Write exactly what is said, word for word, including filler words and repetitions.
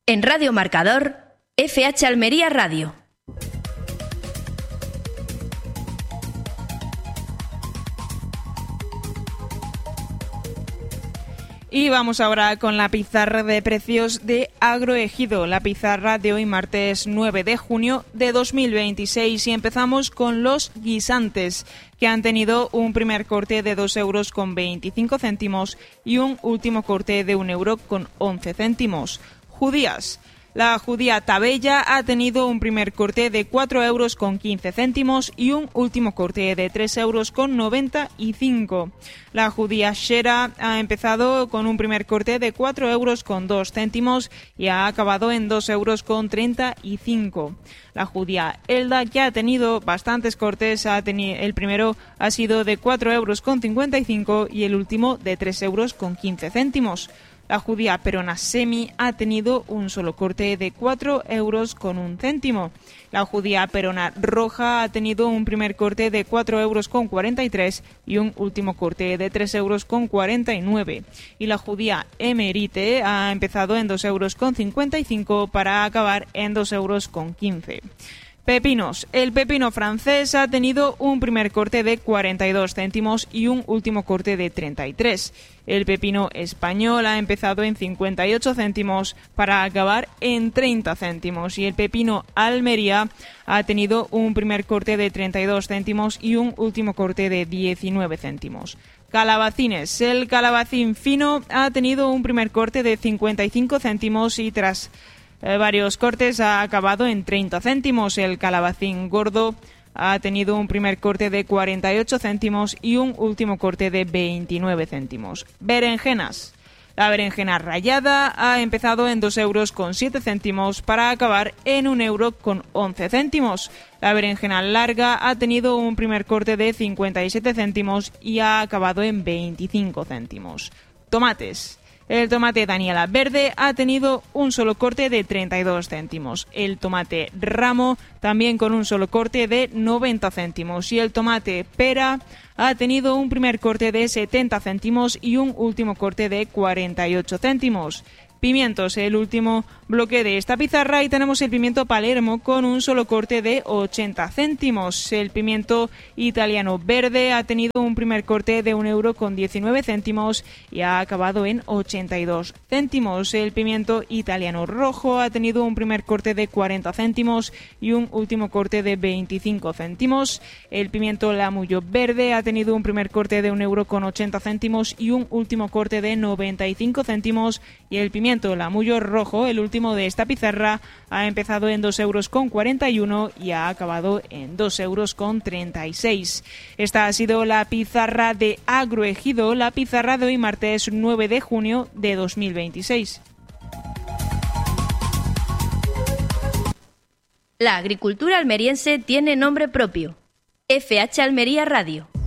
En Radio Marcador, F H Almería Radio. Y vamos ahora con la pizarra de precios de Agroejido, la pizarra de hoy martes nueve de junio de dos mil veintiséis, y empezamos con los guisantes, que han tenido un primer corte de dos euros con veinticinco céntimos y un último corte de un euro con once céntimos. Judías. La judía tabella ha tenido un primer corte de cuatro euros con quince céntimos y un último corte de tres euros con noventa y cinco. La judía shera ha empezado con un primer corte de cuatro euros con dos céntimos y ha acabado en dos euros con treinta y cinco. La judía elda, que ha tenido bastantes cortes, ha tenido, el primero ha sido de cuatro euros con cincuenta y cinco y el último de tres euros con quince céntimos. La judía perona semi ha tenido un solo corte de cuatro euros con un céntimo. La judía perona roja ha tenido un primer corte de cuatro euros con cuarenta y tres y un último corte de tres euros con cuarenta y nueve. Y la judía emerite ha empezado en dos euros con cincuenta y cinco para acabar en dos euros con quince. Pepinos. El pepino francés ha tenido un primer corte de cuarenta y dos céntimos y un último corte de treinta y tres. El pepino español ha empezado en cincuenta y ocho céntimos para acabar en treinta céntimos. Y el pepino Almería ha tenido un primer corte de treinta y dos céntimos y un último corte de diecinueve céntimos. Calabacines. El calabacín fino ha tenido un primer corte de cincuenta y cinco céntimos y tras Eh, varios cortes ha acabado en treinta céntimos. El calabacín gordo ha tenido un primer corte de cuarenta y ocho céntimos y un último corte de veintinueve céntimos. Berenjenas. La berenjena rallada ha empezado en dos euros con siete céntimos para acabar en un euro con once céntimos. La berenjena larga ha tenido un primer corte de cincuenta y siete céntimos y ha acabado en veinticinco céntimos. Tomates. El tomate Daniela verde ha tenido un solo corte de treinta y dos céntimos. El tomate ramo también con un solo corte de noventa céntimos. Y el tomate pera ha tenido un primer corte de setenta céntimos y un último corte de cuarenta y ocho céntimos. Pimientos, el último bloque de esta pizarra, y tenemos el pimiento Palermo con un solo corte de ochenta céntimos. El pimiento italiano verde ha tenido un primer corte de un euro con diecinueve céntimos y ha acabado en ochenta y dos céntimos. El pimiento italiano rojo ha tenido un primer corte de cuarenta céntimos y un último corte de veinticinco céntimos. El pimiento Lamullo verde ha tenido un primer corte de un euro con ochenta céntimos y un último corte de noventa y cinco céntimos. Y el pimiento Lamullo rojo, el último de esta pizarra, ha empezado en dos euros con cuarenta y uno y ha acabado en dos euros con treinta y seis. Esta ha sido la pizarra de Agroejido, la pizarra de hoy martes nueve de junio de dos mil veintiséis. La agricultura almeriense tiene nombre propio. F H Almería Radio.